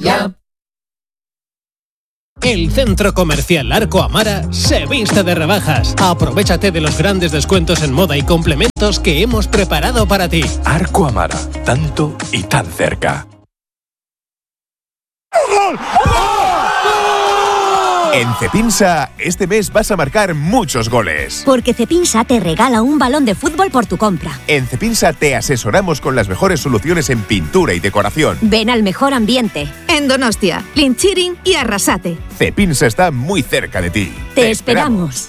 ya. El Centro Comercial Arco Amara se viste de rebajas. Aprovéchate de los grandes descuentos en moda y complementos que hemos preparado para ti. Arco Amara, tanto y tan cerca. En Cepinsa, este mes vas a marcar muchos goles. Porque Cepinsa te regala un balón de fútbol por tu compra. En Cepinsa te asesoramos con las mejores soluciones en pintura y decoración. Ven al mejor ambiente. En Donostia, Linchirin y Arrasate. Cepinsa está muy cerca de ti. Te esperamos.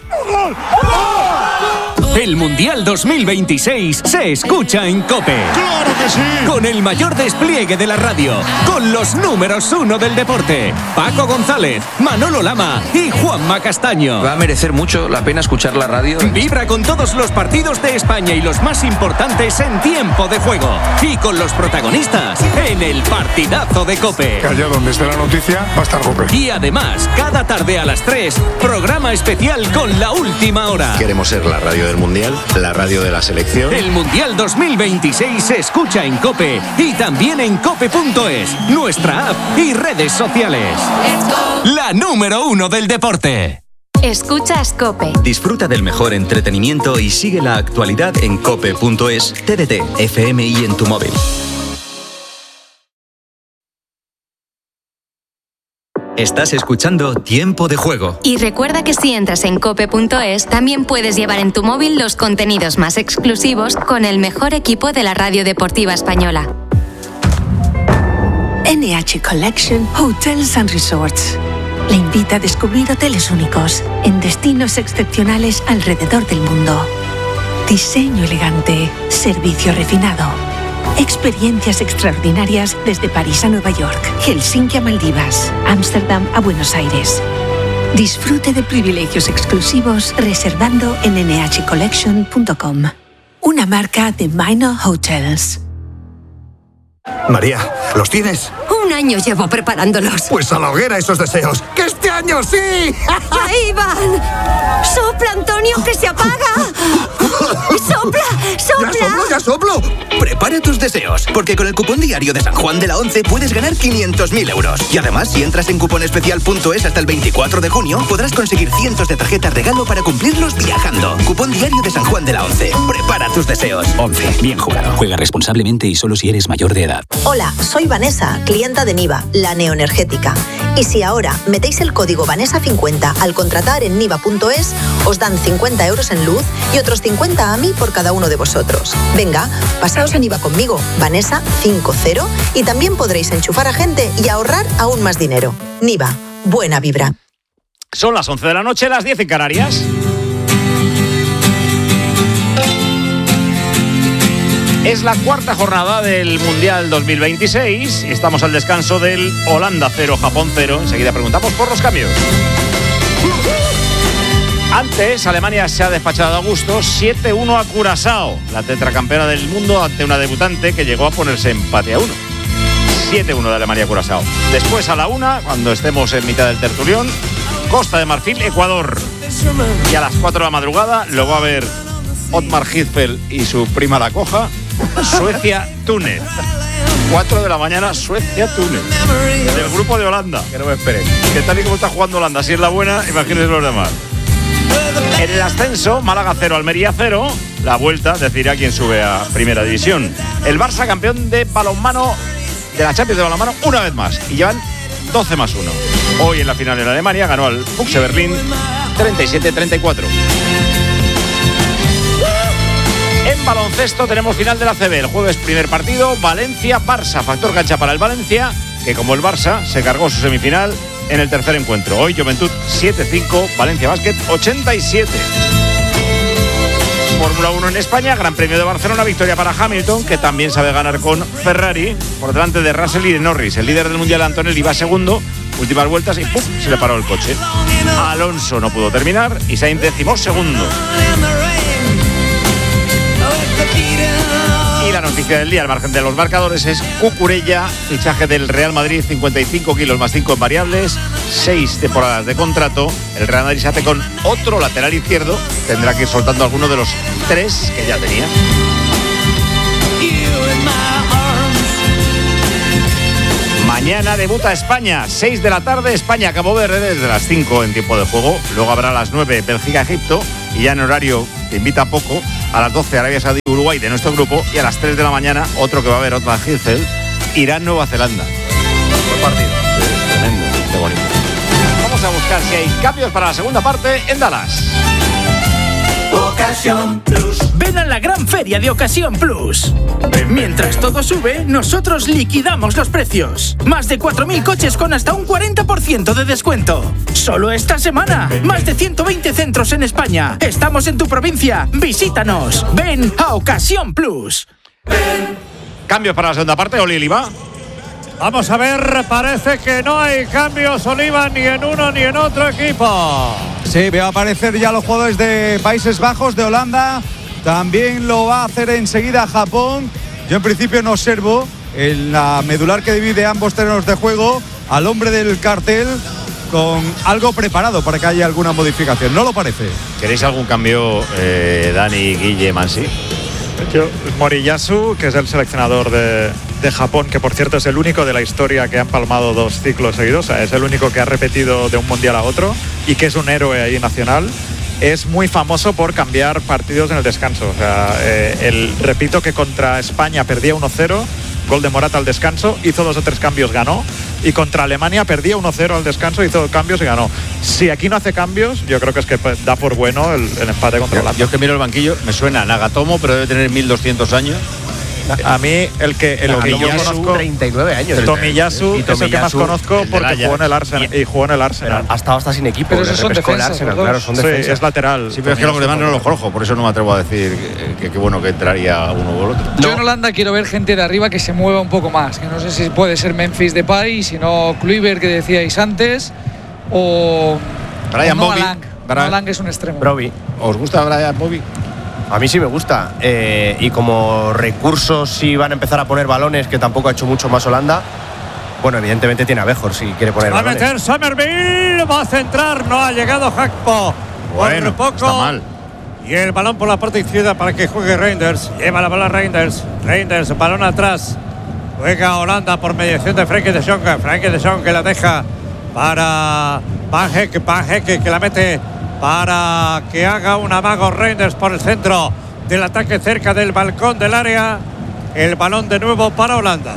El Mundial 2026 se escucha en COPE. ¡Claro que sí! Con el mayor despliegue de la radio, con los números 1 del deporte, Paco González, Manolo Lama y Juanma Castaño. Va a merecer mucho la pena escuchar la radio. Vibra con todos los partidos de España y los más importantes en tiempo de juego. Y con los protagonistas en el partidazo de COPE. Que allá donde esté la noticia va a estar COPE. Y además, cada tarde a las 3, programa especial con la última hora. Queremos ser la radio del Mundial, la radio de la selección. El Mundial 2026 se escucha en COPE y también en cope.es, nuestra app y redes sociales. La número 1 del deporte. Escuchas COPE. Disfruta del mejor entretenimiento y sigue la actualidad en cope.es, TDT, FM y en tu móvil. Estás escuchando Tiempo de Juego. Y recuerda que si entras en cope.es, también puedes llevar en tu móvil los contenidos más exclusivos con el mejor equipo de la radio deportiva española. NH Collection Hotels and Resorts le invita a descubrir hoteles únicos en destinos excepcionales alrededor del mundo. Diseño elegante, servicio refinado. Experiencias extraordinarias desde París a Nueva York, Helsinki a Maldivas, Ámsterdam a Buenos Aires. Disfrute de privilegios exclusivos reservando en nhcollection.com. Una marca de Minor Hotels. María, ¿los tienes? Un año llevo preparándolos. Pues a la hoguera esos deseos. ¡Que este año sí! ¡Ahí van! ¡Sopla, Antonio, que se apaga! ¡Sopla, sopla! ¡Ya soplo! Prepara tus deseos, porque con el cupón diario de San Juan de la Once puedes ganar 500.000 euros. Y además, si entras en cuponespecial.es hasta el 24 de junio, podrás conseguir cientos de tarjetas regalo para cumplirlos viajando. Cupón diario de San Juan de la Once. Prepara tus deseos. 11. Bien jugado. Juega responsablemente y solo si eres mayor de edad. Hola, soy Vanessa, clienta de Niva, la neoenergética. Y si ahora metéis el código Vanessa50 al contratar en niva.es, os dan 50 euros en luz y otros 50 a mí por cada uno de vosotros. Venga, pasaos a Niva conmigo, Vanessa50, y también podréis enchufar a gente y ahorrar aún más dinero. Niva, buena vibra. Son las 11 de la noche, las 10 en Canarias. Es la cuarta jornada del Mundial 2026. Estamos al descanso del Holanda 0, Japón 0. Enseguida preguntamos por los cambios. Antes, Alemania se ha despachado a gusto 7-1 a Curazao, la tetracampeona del mundo, ante una debutante que llegó a ponerse empate a 1. 7-1 de Alemania a Curazao. Después, a la 1, cuando estemos en mitad del tertulión, Costa de Marfil, Ecuador. Y a las 4 de la madrugada lo va a ver Otmar Hitzfeld y su prima la Coja. Suecia-Túnez. 4 de la mañana, Suecia-Túnez. Del grupo de Holanda. Que no me esperen. Que tal y como está jugando Holanda, si es la buena, imagínense los demás. En el ascenso, Málaga 0, Almería 0. La vuelta decidirá quién sube a Primera División. El Barça, campeón de balonmano, de la Champions de balonmano, una vez más. Y llevan 12+1. Hoy en la final en Alemania ganó al Füchse Berlín 37-34. En baloncesto tenemos final de la ACB. El jueves primer partido, Valencia-Barça. Factor cancha para el Valencia, que como el Barça se cargó su semifinal en el tercer encuentro. Hoy Juventud 7-5, Valencia Básquet 87. Fórmula 1 en España, Gran Premio de Barcelona, victoria para Hamilton, que también sabe ganar con Ferrari, por delante de Russell y de Norris. El líder del Mundial, Antonelli, va segundo, últimas vueltas y ¡pum!, se le paró el coche. Alonso no pudo terminar y Sainz 12º. Y la noticia del día, al margen de los marcadores, es Cucurella, fichaje del Real Madrid, 55 kilos más 5 en variables, 6 temporadas de contrato. El Real Madrid se hace con otro lateral izquierdo, tendrá que ir soltando alguno de los 3 que ya tenía. Mañana debuta España, 6 de la tarde, España, Cabo Verde, desde las 5 en tiempo de juego. Luego habrá a las 9 Bélgica-Egipto y ya en horario que invita poco, a las 12 Arabia Saudí-Uruguay de nuestro grupo y a las 3 de la mañana otro que va a haber, otra Hirzel, Irán-Nueva Zelanda. Buen partido. Tremendo, qué bonito. Vamos a buscar si hay cambios para la segunda parte en Dallas. Ocasión Plus. Ven a la gran feria de Ocasión Plus. Mientras todo sube, nosotros liquidamos los precios. Más de 4.000 coches con hasta un 40% de descuento. Solo esta semana. Más de 120 centros en España. Estamos en tu provincia. Visítanos. Ven a Ocasión Plus. Cambios para la segunda parte, Oli Oliva. Vamos a ver, parece que no hay cambios, Oliva, ni en uno ni en otro equipo. Sí, veo aparecer ya los jugadores de Países Bajos, de Holanda. También lo va a hacer enseguida Japón. Yo en principio no observo en la medular que divide ambos terrenos de juego al hombre del cartel con algo preparado para que haya alguna modificación. ¿No lo parece? ¿Queréis algún cambio, Dani, Guille, Mansi? Moriyasu, que es el seleccionador de Japón, que por cierto es el único de la historia que ha empalmado 2 ciclos seguidos, o sea, es el único que ha repetido de un mundial a otro y que es un héroe ahí nacional. Es muy famoso por cambiar partidos en el descanso. O sea, repito que contra España perdía 1-0, gol de Morata al descanso, hizo 2 o 3 cambios, ganó. Y contra Alemania perdía 1-0 al descanso, hizo cambios y ganó. Si aquí no hace cambios, yo creo que es que da por bueno el empate contra Holanda. Yo es que miro el banquillo, me suena a Nagatomo, pero debe tener 1200 años. A mí el que yo conozco 39 años. Tomiyasu es el que más conozco porque jugó en el Arsenal y jugó en el Arsenal. Ha estado hasta sin equipo. Pero esos son defensas, claro, son defensas. Sí, es lateral. Sí, pero es que los demás no los conozco, por eso no me atrevo a decir que qué bueno que entraría uno o el otro. Yo en Holanda quiero ver gente de arriba que se mueva un poco más, que no sé si puede ser Memphis Depay, sino Kluivert, que decíais antes, o Brian Bobby. Noah Lang es un extremo. Broby. ¿Os gusta Brian Bobby? A mí sí me gusta, y como recursos si van a empezar a poner balones, que tampoco ha hecho mucho más Holanda. Bueno, evidentemente tiene a Bejor si quiere poner balones. Va a meter Somerville, va a centrar, no ha llegado Hakpo. Bueno, poco. Está mal. Y el balón por la parte izquierda para que juegue Reinders. Lleva la bola Reinders, balón atrás. Juega Holanda por mediación de Frenkie de Jong. Frenkie de Jong que la deja para Van Hecke que la mete para que haga un amago Reinders por el centro del ataque cerca del balcón del área. El balón de nuevo para Holanda.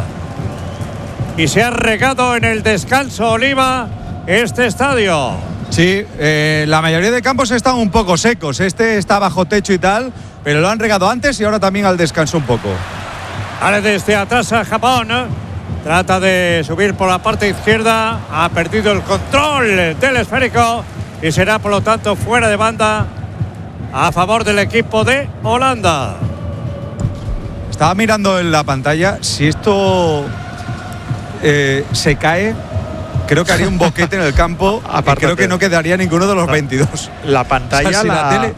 Y se ha regado en el descanso, Oliva, este estadio. Sí, la mayoría de campos están un poco secos. Este está bajo techo y tal, pero lo han regado antes y ahora también al descanso un poco. Vale, desde atrás a Japón. Trata de subir por la parte izquierda. Ha perdido el control del esférico. Y será, por lo tanto, fuera de banda a favor del equipo de Holanda. Estaba mirando en la pantalla. Si esto se cae, creo que haría un boquete en el campo. Y creo que no quedaría ninguno de los 22. La pantalla, o sea, si la tele...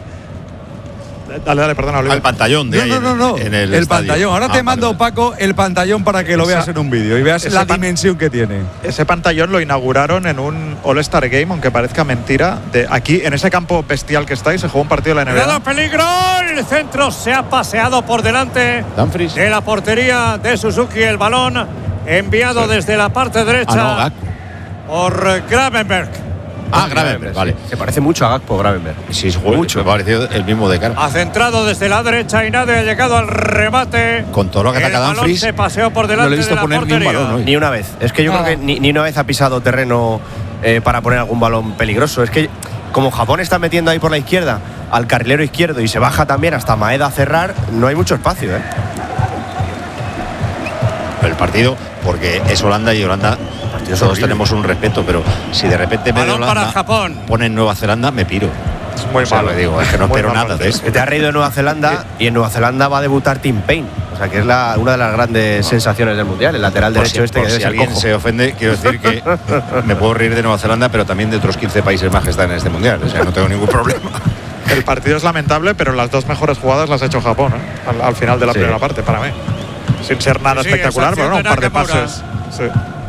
Dale, perdona. El pantallón de no. En el pantallón. Ahora te mando, Paco, el pantallón para que lo veas en un vídeo y veas la dimensión que tiene. Ese pantallón lo inauguraron en un All-Star Game, aunque parezca mentira. Aquí, en ese campo bestial que estáis, se jugó un partido de la NBA. ¡Cuidado, peligro! El centro se ha paseado por delante de la portería de Suzuki. El balón enviado desde la parte derecha por Gravenberg. Gravenberg, vale. Se parece mucho a Gakpo, Gravenberg. Sí, mucho. Me pareció el mismo de cara. Ha centrado desde la derecha y nadie ha llegado al remate. Con todo lo que ataca Dumfries. Se paseó por delante. No le he visto de poner ni un balón. Ni una vez. Es que yo creo que ni una vez ha pisado terreno para poner algún balón peligroso. Es que como Japón está metiendo ahí por la izquierda al carrilero izquierdo y se baja también hasta Maeda a cerrar, no hay mucho espacio. El partido, porque es Holanda y Holanda. Todos tenemos un respeto, pero si de repente me para Japón pone en Nueva Zelanda, me piro. Es muy malo. Digo, es que no espero nada de eso. Te has reído de Nueva Zelanda y en Nueva Zelanda va a debutar Tim Payne. O sea, que es una de las grandes sensaciones del Mundial, el lateral derecho que si alguien se ofende, quiero decir que me puedo reír de Nueva Zelanda, pero también de otros 15 países más que están en este Mundial. O sea, no tengo ningún problema. El partido es lamentable, pero las 2 mejores jugadas las ha hecho Japón, al final de la primera parte, para mí. Sin ser nada espectacular, pero un par de pases. Sí.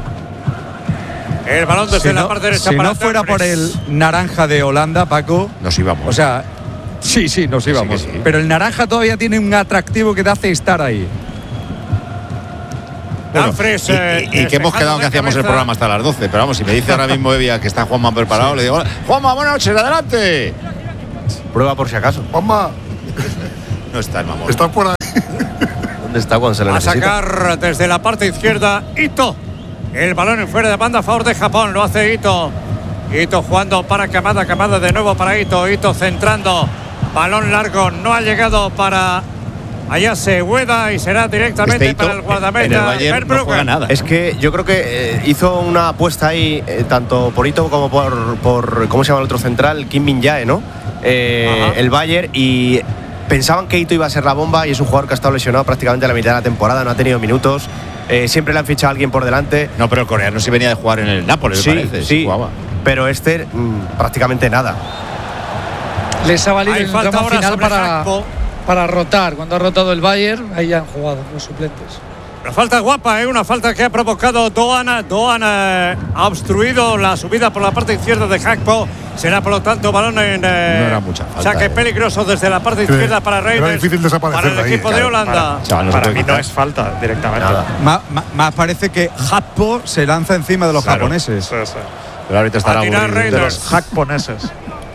El balón desde la parte derecha. Si no fuera por el naranja de Holanda, Paco, nos íbamos. O sea, sí, nos íbamos. Sí. Pero el naranja todavía tiene un atractivo que te hace estar ahí. Dumfries, y que hemos quedado que hacíamos el programa hasta las 12. Pero vamos, si me dice ahora mismo Evia que está Juanma preparado, le digo: Juanma, buenas noches, adelante. Prueba por si acaso. Juanma. No está el mamón. Está por ahí. ¿Dónde está cuando se le necesita? A sacar desde la parte izquierda Ito. El balón en fuera de banda a favor de Japón. Lo hace Ito. Ito jugando para Kamada. Kamada de nuevo para Ito. Ito centrando. Balón largo. No ha llegado para Ayase Ueda y será directamente para el guardameta. En el Bayern no juega nada. Es que yo creo que hizo una apuesta ahí, tanto por Ito como por ¿cómo se llama el otro central? Kim Min-jae, ¿no? El Bayern, y pensaban que Ito iba a ser la bomba, y es un jugador que ha estado lesionado prácticamente a la mitad de la temporada, no ha tenido minutos. Siempre le han fichado a alguien por delante. No, pero el coreano sí venía de jugar en el Nápoles, sí, me parece. Sí, pero prácticamente nada. Les ha valido el tramo final para rotar. Cuando ha rotado el Bayern, ahí han jugado los suplentes. Una falta guapa, una falta que ha provocado Doan. Doan ha obstruido la subida por la parte izquierda de Gakpo. Será por lo tanto balón en no era mucha falta, saque peligroso desde la parte izquierda para Reinders. Era difícil desaparecer para el equipo de Holanda. Para mí no es falta directamente. Más parece que Gakpo se lanza encima de los japoneses. Sí. Pero ahorita estará de los japoneses.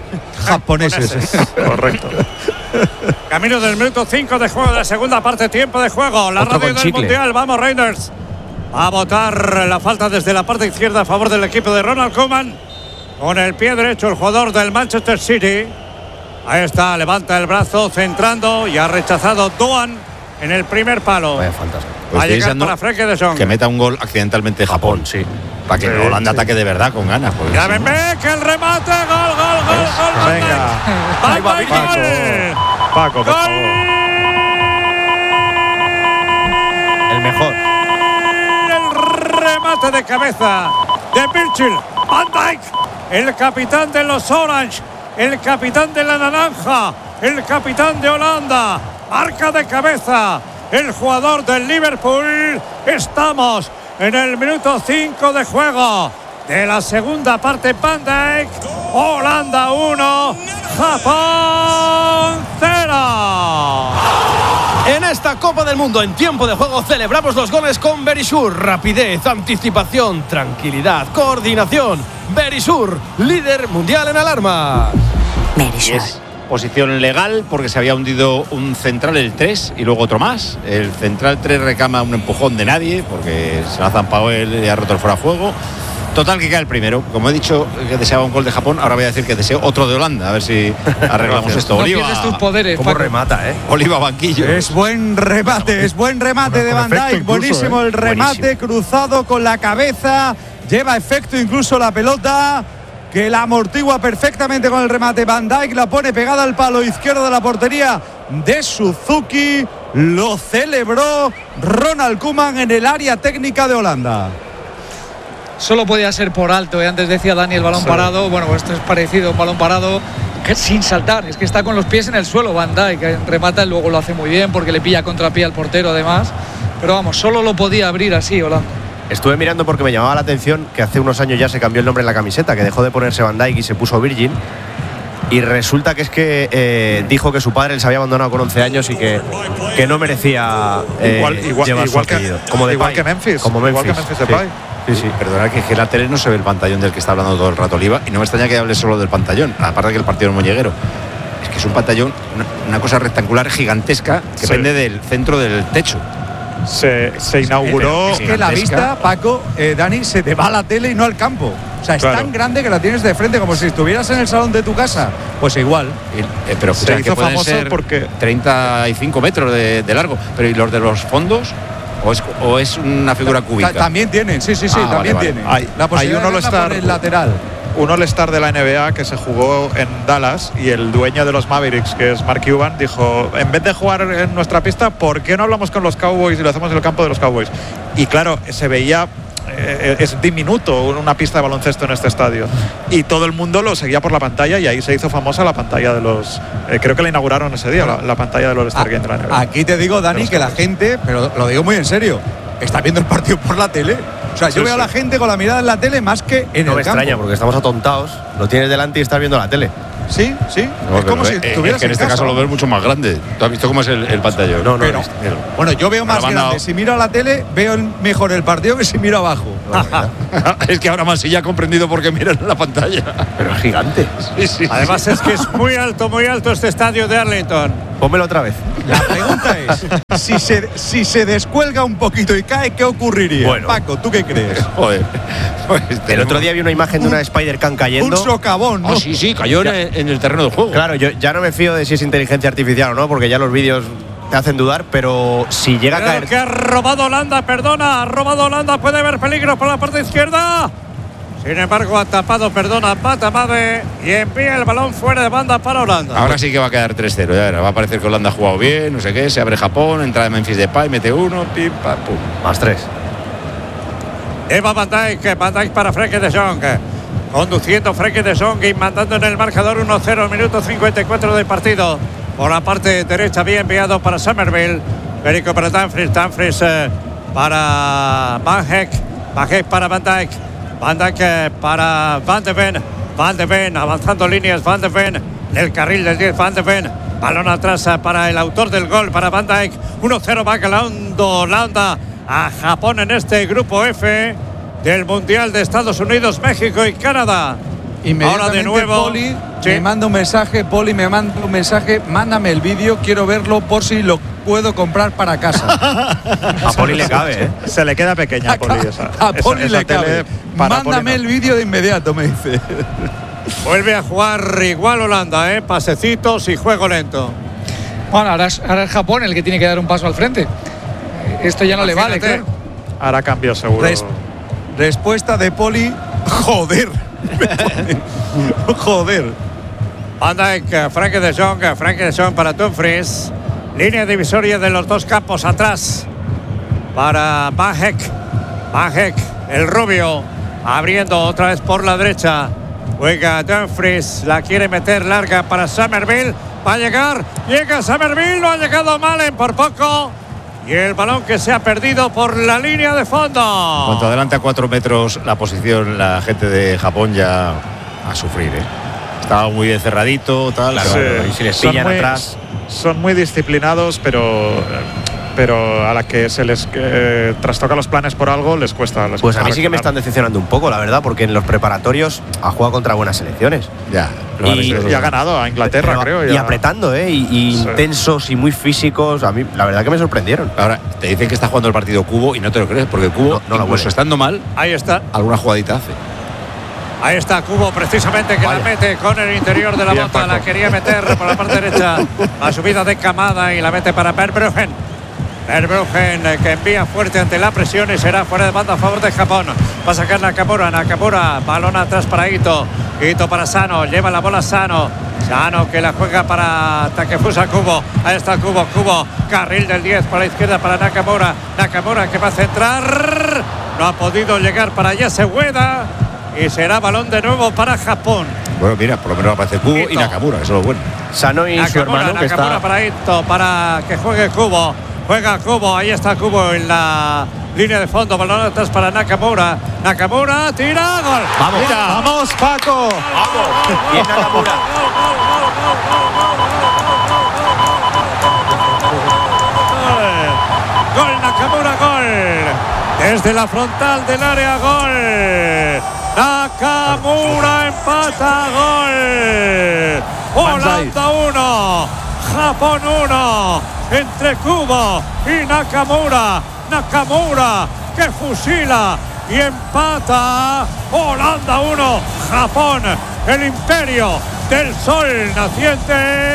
Correcto. Camino del minuto 5 de juego de la segunda parte, tiempo de juego. La radio del Mundial, vamos Reinders. Va a botar la falta desde la parte izquierda a favor del equipo de Ronald Koeman. Con el pie derecho el jugador del Manchester City. Ahí está, levanta el brazo, centrando, y ha rechazado Doan en el primer palo. Vaya falta. Va a llegar para Frenkie de Jong. Que meta un gol accidentalmente Japón, sí. Para que Holanda ataque de verdad con ganas. Ya ven, que el remate, gol. Venga. Paco, por favor. El mejor. El remate de cabeza de Virgil van Dijk, el capitán de los Orange, el capitán de la naranja, el capitán de Holanda. Marca de cabeza el jugador del Liverpool. Estamos en el minuto 5 de juego de la segunda parte. Van Dijk, Holanda 1, Japón 0. En esta Copa del Mundo, en tiempo de juego, celebramos los goles con Verisur. Rapidez, anticipación, tranquilidad, coordinación. Verisur, líder mundial en alarma. Verisur. Posición legal porque se había hundido un central, el 3, y luego otro más. El central 3 reclama un empujón de nadie porque se lo ha zampado él y ha roto el fuera de juego. Total, que queda el primero. Como he dicho que deseaba un gol de Japón, ahora voy a decir que deseo otro de Holanda. A ver si arreglamos esto. No Oliva, pierdes tus poderes, ¿cómo Paco? remata, Oliva banquillo. Es buen remate de Van Dijk. Buenísimo el remate, cruzado con la cabeza. Lleva efecto incluso la pelota, que la amortigua perfectamente con el remate. Van Dijk la pone pegada al palo izquierdo de la portería de Suzuki. Lo celebró Ronald Koeman en el área técnica de Holanda. Solo podía ser por alto, antes decía Dani el balón parado. Bueno, esto es parecido a un balón parado que sin saltar, es que está con los pies en el suelo Van Dijk, remata y luego lo hace muy bien porque le pilla contrapié al portero además. Pero vamos, solo lo podía abrir así Holanda. Estuve mirando porque me llamaba la atención que hace unos años ya se cambió el nombre en la camiseta, que dejó de ponerse Van Dijk y se puso Virgil. Y resulta que es que dijo que su padre les había abandonado con 11 años y que no merecía llevar su apellido. Igual que Memphis. Como Memphis. Igual que Memphis Depay. Sí. Perdona que en la tele no se ve el pantallón del que está hablando todo el rato Oliva, y no me extraña que hable solo del pantallón, aparte de que el partido es moñeguero. Es que es un pantallón, una cosa rectangular gigantesca que pende del centro del techo. Se inauguró. Es que la vista, Paco, Dani, se te va a la tele y no al campo. O sea, es tan grande que la tienes de frente como si estuvieras en el salón de tu casa. Pues igual. Pero escucha, se hizo que pueden famoso ser porque 35 metros de largo. Pero ¿y los de los fondos? ¿O es una figura cúbica? También tienen, sí, también tienen. La posibilidad por el lateral. Un All-Star de la NBA que se jugó en Dallas, y el dueño de los Mavericks, que es Mark Cuban, dijo: en vez de jugar en nuestra pista, ¿por qué no hablamos con los Cowboys y lo hacemos en el campo de los Cowboys? Y claro, se veía, es diminuto una pista de baloncesto en este estadio, y todo el mundo lo seguía por la pantalla, y ahí se hizo famosa la pantalla de los creo que la inauguraron ese día, la pantalla del All-Star Game de la NBA. Aquí te digo, Dani, que la gente, pero lo digo muy en serio, está viendo el partido por la tele. O sea, yo veo a la gente con la mirada en la tele más que en el campo. No me extraña, porque estamos atontados, lo tienes delante y estás viendo la tele. Sí. No, es como si estuvieras que en este caso lo ves mucho más grande. ¿Tú has visto cómo es el pantallón? No. Bueno, yo veo más grande. Si miro a la tele, veo mejor el partido que si miro abajo. Es que ahora Mansilla ha comprendido por qué miran la pantalla. Pero es gigante. Sí. Además es que es muy alto este estadio de Arlington. Pónmelo otra vez. La pregunta es, si se descuelga un poquito y cae, ¿qué ocurriría? Bueno. Paco, ¿tú qué crees? Joder. El otro día vi una imagen de una Spider-Can cayendo. Un socavón, ¿no? Sí, cayó en el terreno de juego. Claro, yo ya no me fío de si es inteligencia artificial o no, porque ya los vídeos te hacen dudar, pero si llega a caer. Que ha robado Holanda, puede haber peligro por la parte izquierda. Sin embargo, ha tapado, Patamade y envía el balón fuera de banda para Holanda. Ahora sí que va a quedar 3-0. Ya verá, va a parecer que Holanda ha jugado bien, no sé qué. Se abre Japón, entra de Memphis Depay, mete uno, pim, pam, pum. Más 3. Eva Van Dijk para Frenkie de Jong. Conduciendo Frenkie de Jong y mandando en el marcador 1-0, minuto 54 del partido. Por la parte derecha había enviado para Somerville. Perico para Dumfries para Van Dijk para Van Dijk. Van Dijk para Van de Ven, avanzando líneas, Van de Ven, el carril del 10, Van de Ven, balón atrás para el autor del gol, para Van Dijk, 1-0 va ganando Holanda a Japón en este grupo F del Mundial de Estados Unidos, México y Canadá. Inmediatamente, ahora de nuevo Poli me manda un mensaje, mándame el vídeo, quiero verlo por si lo puedo comprar para casa. A Poli le cabe, ¿eh? Se le queda pequeña a Poli. A Poli le cabe. Mándame el vídeo de inmediato, me dice. Vuelve a jugar igual Holanda, pasecitos y juego lento. Bueno, ahora es Japón el que tiene que dar un paso al frente. Esto ya no le vale, claro. Hará cambio seguro. Respuesta de Poli. Joder. Van Dijk, Frenkie de Jong para Dumfries. Línea divisoria de los dos campos atrás para Van Dijk, el rubio, abriendo otra vez por la derecha. Juega Dumfries, la quiere meter larga para Somerville. Va a llega Somerville, no ha llegado Malen por poco. Y el balón que se ha perdido por la línea de fondo. Cuanto adelante a 4 metros la posición, la gente de Japón ya a sufrir, Estaba muy encerradito, tal. Claro, y si les pillan atrás. Son muy disciplinados, pero a la que se les trastoca los planes por algo les cuesta. Pues a mí sí que me están decepcionando un poco, la verdad, porque en los preparatorios ha jugado contra buenas selecciones. Y ha ganado a Inglaterra, creo. Y apretando, y intensos y muy físicos. A mí, la verdad que me sorprendieron. Ahora, te dicen que está jugando el partido Cubo y no te lo crees, porque Cubo, incluso estando mal, ahí está. Alguna jugadita hace. Ahí está Cubo, precisamente, que la mete con el interior de la bota. La quería meter por la parte derecha. La subida de Kamada y la mete para Verbruggen, que envía fuerte ante la presión y será fuera de banda a favor de Japón. Va a sacar Nakamura, balón atrás para Ito para Sano, lleva la bola Sano que la juega para Takefusa Kubo. Ahí está Kubo, carril del 10 por la izquierda para Nakamura que va a centrar, no ha podido llegar para Yasueda y será balón de nuevo para Japón. Bueno, mira, por lo menos aparece Kubo y Nakamura, eso es lo bueno. Sano y su hermano que está para Ito, para que juegue Kubo. Juega Kubo, ahí está Kubo en la línea de fondo, balón atrás para Nakamura, tira, gol. Vamos, Paco. Vamos. Bien Nakamura. Gol Nakamura, desde la frontal del área, gol. Nakamura empata, gol. Holanda 1, Japón 1. Entre Kubo y Nakamura que fusila y empata. Holanda 1, Japón, el imperio del sol naciente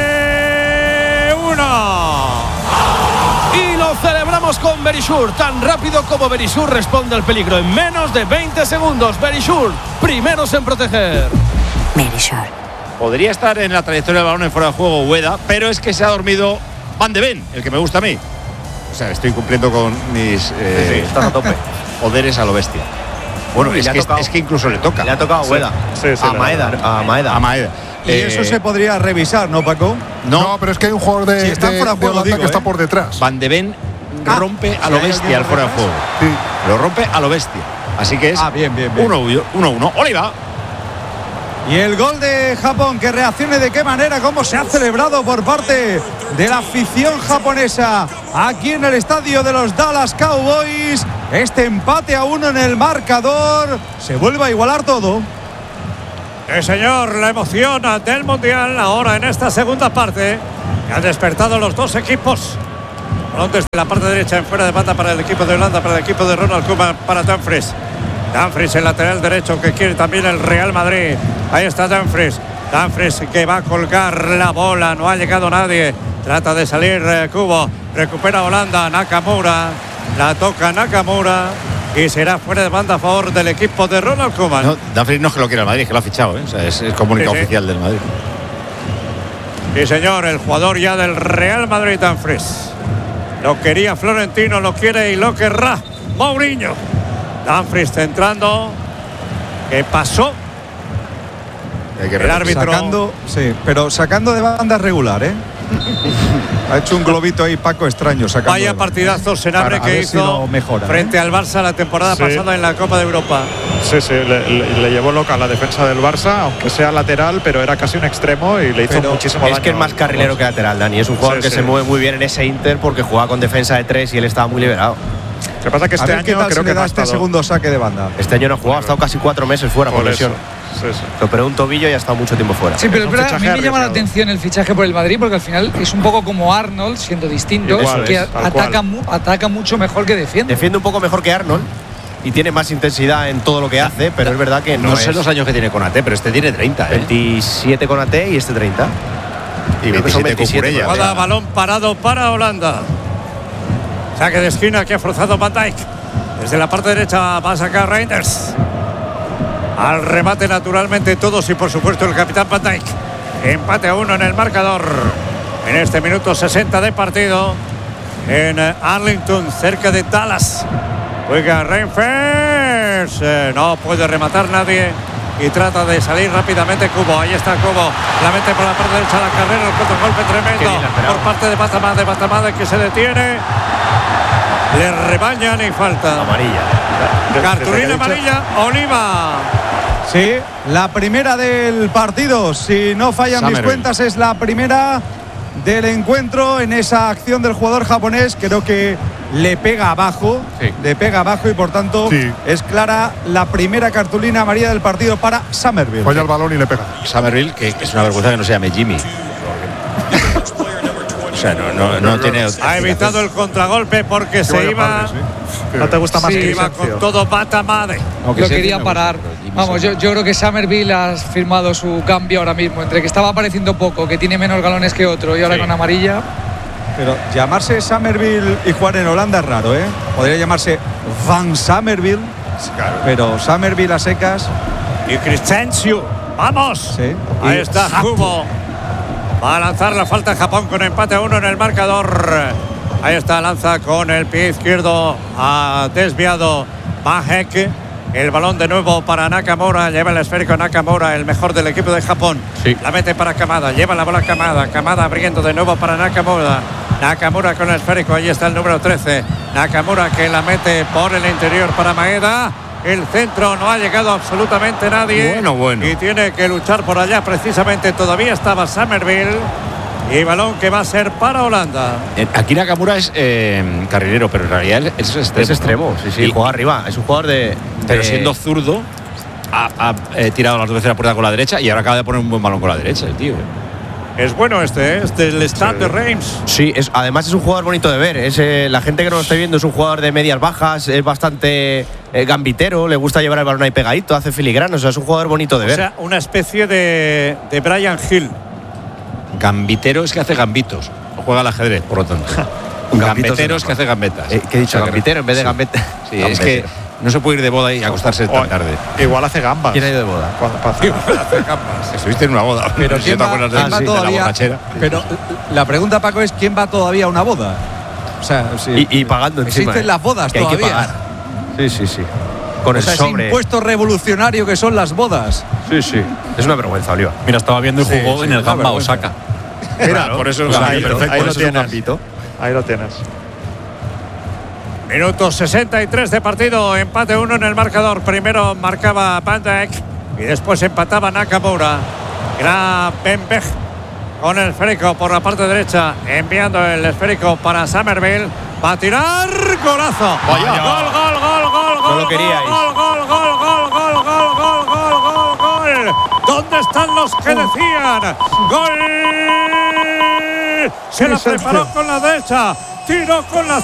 1. Y lo celebramos con Verisure. Tan rápido como Verisure responde al peligro en menos de 20 segundos. Verisure, primeros en proteger. Verisure. Podría estar en la trayectoria del balón en fuera de juego Ueda, pero es que se ha dormido Van de Ven, el que me gusta a mí. O sea, estoy cumpliendo con mis estás a tope. Poderes a lo bestia. Bueno, es que incluso le toca. Le ha tocado a Ueda. A Maeda. Y eso se podría revisar, ¿no, Paco? No, pero es que hay un jugador de Holanda que está por detrás. Van de Ven rompe a lo bestia al fuera de juego. Sí. Lo rompe a lo bestia. Así que es bien. 1-1. Oliva. Y el gol de Japón, que reaccione de qué manera, cómo se ha celebrado por parte de la afición japonesa aquí en el estadio de los Dallas Cowboys. Este empate a 1 en el marcador, se vuelve a igualar todo. Señor, la emoción del Mundial ahora en esta segunda parte, que han despertado los dos equipos. Balón desde la parte derecha en fuera de banda para el equipo de Holanda, para el equipo de Ronald Koeman, para Dumfries. Dumfries, el lateral derecho que quiere también el Real Madrid. Ahí está Dumfries. Dumfries que va a colgar la bola. No ha llegado nadie. Trata de salir Kubo. Recupera Holanda. Nakamura. La toca Nakamura. Y será fuera de banda a favor del equipo de Ronald Koeman. No, Dumfries no es que lo quiera el Madrid, es que lo ha fichado. O sea, es comunicado oficial del Madrid. Sí, señor. El jugador ya del Real Madrid, Dumfries. Lo quería Florentino, lo quiere y lo querrá Mourinho. Dumfries centrando. ¿Qué pasó? El árbitro sacando de banda regular, ¿eh? Ha hecho un globito ahí Paco extraño. Vaya partidazo Senabre que hizo frente al Barça la temporada pasada en la Copa de Europa. Sí, le llevó loca la defensa del Barça, aunque sea lateral, pero era casi un extremo y le hizo muchísimo daño. Es que es más carrilero que lateral, Dani. Es un jugador que se mueve muy bien en ese Inter porque juega con defensa de 3 y él estaba muy liberado. Lo que pasa es que este año creo que da este segundo saque de banda. Este año no ha jugado, ha estado casi 4 meses fuera por lesión. Se operó un tobillo y ha estado mucho tiempo fuera. Sí, pero a mí me llama la atención el fichaje por el Madrid porque al final es un poco como Arnold, siendo distinto, que ataca mucho mejor que defiende. Defiende un poco mejor que Arnold y tiene más intensidad en todo lo que hace, pero es verdad que no sé los años que tiene Konaté, pero este tiene 30. 27 Konaté y este 30. Y 27 Cucurella. Balón parado para Holanda. Saque de esquina que ha forzado Van Dijk. Desde la parte derecha va a sacar Reinders. Al remate naturalmente todos y por supuesto el capitán Van Dijk. Empate a 1 en el marcador. En este minuto 60 de partido. En Arlington, cerca de Dallas. Juega Reinders. No puede rematar nadie. Y trata de salir rápidamente Kubo. Ahí está Kubo. La mete por la parte derecha la carrera. El contragolpe tremendo por parte de Batamade. Batamade que se detiene. Le rebañan y falta. Amarilla. Cartulina amarilla. Oliva. Sí, la primera del partido. Si no fallan mis cuentas, es la primera del encuentro en esa acción del jugador japonés. Creo que le pega abajo. Le pega abajo y por tanto es clara la primera cartulina amarilla del partido para Summerville. Falla el balón y le pega. Summerville, que es una vergüenza que no se llame Jimmy. O sea, no tiene. Ha evitado el contragolpe porque se iba. ¿No te gusta más que iba con todo Batamade? Lo quería parar. Vamos, yo creo que Summerville ha firmado su cambio ahora mismo. Entre que estaba apareciendo poco, que tiene menos galones que otro y ahora con amarilla. Pero llamarse Summerville y jugar en Holanda es raro, ¿eh? Podría llamarse Van Summerville, pero Summerville a secas. Y Crescencio, ¡vamos! Sí. Ahí está Kubo. Va a lanzar la falta Japón con empate a 1 en el marcador. Ahí está, lanza con el pie izquierdo. Ha desviado Mahek. El balón de nuevo para Nakamura. Lleva el esférico Nakamura, el mejor del equipo de Japón. La mete para Kamada. Lleva la bola Kamada. Kamada abriendo de nuevo para Nakamura. Nakamura con el esférico. Ahí está el número 13. Nakamura que la mete por el interior para Maeda. El centro no ha llegado absolutamente nadie. Bueno. Y tiene que luchar por allá precisamente. Todavía estaba Summerville. Y balón que va a ser para Holanda. Aquí Nakamura es carrilero, pero en realidad es extremo. Es extremo, sí, juega arriba. Es un jugador de. Pero siendo zurdo, ha tirado las dos veces la puerta con la derecha y ahora acaba de poner un buen balón con la derecha, el tío. Es bueno es del Stade de Reims. Sí, además es un jugador bonito de ver. La gente que no lo esté viendo es un jugador de medias bajas, es bastante gambitero, le gusta llevar el balón ahí pegadito, hace filigranos, o sea, es un jugador bonito de ver. O sea, una especie de Brian Hill. Gambitero es que hace gambitos, juega al ajedrez, por lo tanto. Gambetero es que hace gambetas. ¿Qué he dicho? Gambitero en vez de gambeta. Sí, es que no se puede ir de boda y acostarse tan tarde. Igual hace gambas. ¿Quién ha ido de boda? Hace gambas. Estuviste en una boda. Pero ¿quién va todavía? Pero la pregunta, Paco, es ¿quién va todavía a una boda? O sea, y pagando encima. Existen las bodas que todavía. Hay que pagar. Sí. Con el sobre. Ese impuesto revolucionario que son las bodas. Sí. Es una vergüenza, Oliva. Mira, estaba viendo el jugó en el Gamba Osaka. Mira, por eso ahí lo tienes. Minuto 63 de partido, empate 1 en el marcador. Primero marcaba Van Dijk, y después empataba Nakamura. Gravenberch con el esférico por la parte derecha, enviando el esférico para Somerville. Va a tirar, golazo. Vaya. Gol. No lo queríais. Gol. ¿Dónde están los que decían? Gol. Se la preparó con la derecha, tiró con la